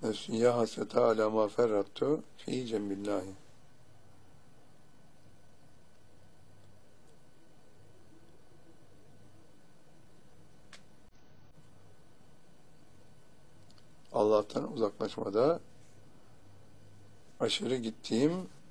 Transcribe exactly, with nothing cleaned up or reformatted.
Nefsün ya hasrete ala ma ferrattu fi cembillahi. Allah'tan uzaklaşmada aşırı gittiğim